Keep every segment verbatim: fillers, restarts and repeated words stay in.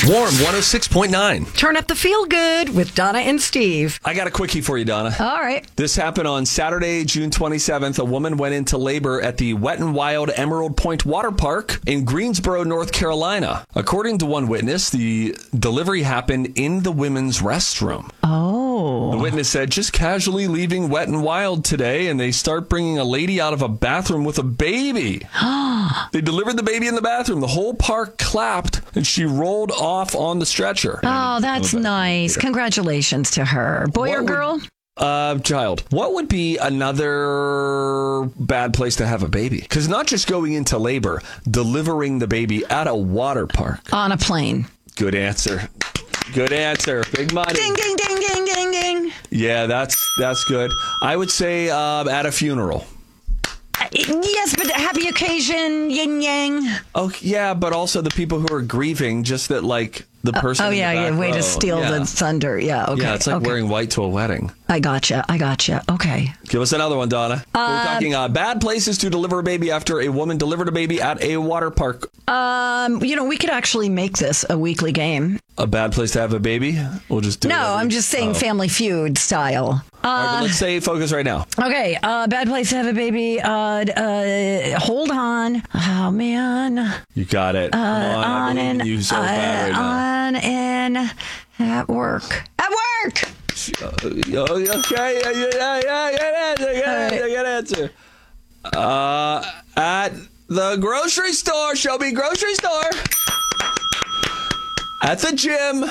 Warm one oh six point nine. Turn up the feel good with Donna and Steve. I got a quickie for you, Donna. All right. This happened on Saturday, June twenty-seventh. A woman went into labor at the Wet n Wild Emerald Point Water Park in Greensboro, North Carolina. According to one witness, the delivery happened in the women's restroom. Oh. The witness said, just casually leaving Wet n Wild today, and they start bringing a lady out of a bathroom with a baby. They delivered the baby in the bathroom. The whole park clapped, and she rolled off on the stretcher. Oh, that's nice. Congratulations to her. Boy What or would- girl? Uh, child. What would be another bad place to have a baby? Because not just going into labor, delivering the baby at a water park. On a plane. Good answer. Good answer. Big money. Ding, ding, ding, ding, ding, ding. Yeah, that's that's good. I would say uh, at a funeral. Yes, but happy occasion, yin yang. Oh, yeah, but also the people who are grieving, just that, like, the person Oh, in the yeah, back yeah. Way row. to steal yeah. the thunder. Yeah, okay. Yeah, it's like okay. wearing white to a wedding. I gotcha. I gotcha. Okay. Give us another one, Donna. We're talking uh, bad places to deliver a baby after a woman delivered a baby at a water park. Um, you know, we could actually make this a weekly game. A bad place to have a baby? We'll just do it No, every- I'm just saying Oh. Family Feud style. All right, but let's say focus right now. Okay, uh, bad place to have a baby. Uh, uh, hold on. Oh, man. You got it. Come on, I on believe in and you so bad right uh, now. on and at work. At work. Oh, okay, yeah, yeah, yeah, yeah, good answer, good answer, good answer. Uh, at the grocery store, show me grocery store. At the gym.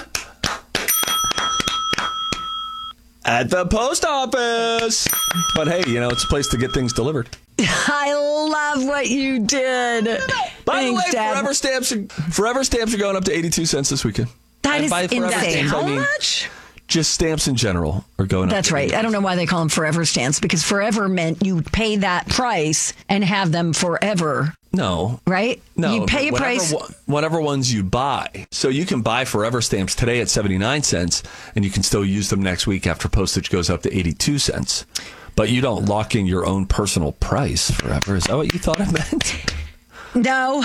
At the post office. But hey, you know, it's a place to get things delivered. I love what you did. By Thanks, the way, Dad. Forever Stamps are, Forever Stamps are going up to eighty-two cents this weekend. That And is by Forever insane. Stamps, I How mean much? just stamps in general are going up. That's to right. I don't know why they call them forever stamps, because forever meant you pay that price and have them forever, No. right? No, You pay a whatever, price. one- whatever ones you buy. So you can buy Forever Stamps today at seventy-nine cents, and you can still use them next week after postage goes up to eighty-two cents. But you don't lock in your own personal price forever. Is that what you thought I meant? No.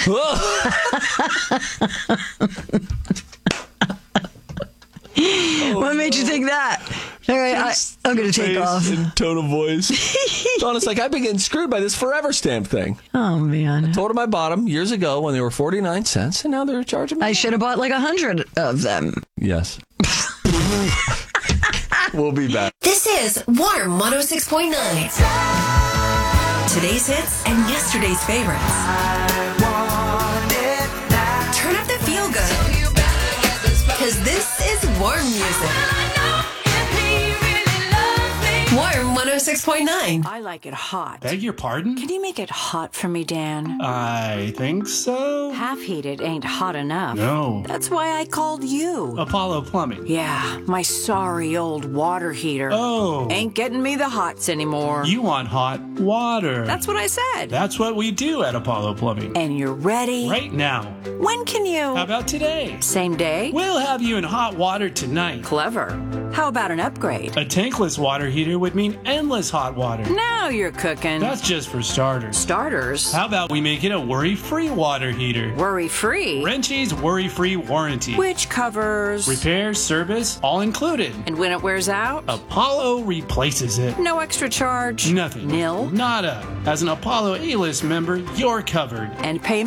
What made you think that? All right, I, I'm going to take Face off. and tone of voice. Donna's like, I've been getting screwed by this Forever Stamp thing. Oh, man. Told them I bought them years ago when they were forty-nine cents, and now they're charging me. I should have bought like a hundred of them. Yes. We'll be back. This is Warm one oh six point nine. Today's hits and yesterday's favorites. Turn up the feel good. Because this is Warm music. Warm one oh six point nine. I like it hot. Beg your pardon? Can you make it hot for me, Dan? I think so. Half heated ain't hot enough. No. That's why I called you. Apollo Plumbing. Yeah, my sorry old water heater. Oh. Ain't getting me the hots anymore. You want hot water. That's what I said. That's what we do at Apollo Plumbing. And you're ready? Right now. When can you? How about today? Same day? We'll have you in hot water tonight. Clever. How about an upgrade? A tankless water heater would mean endless hot water. Now you're cooking. That's just for starters. Starters. How about we make it a worry-free water heater? Worry-free. Wrenchie's worry-free warranty. Which covers... Repair, service, all included. And when it wears out? Apollo replaces it. No extra charge? Nothing. Nil? Nada. As an Apollo A-list member, you're covered. And pay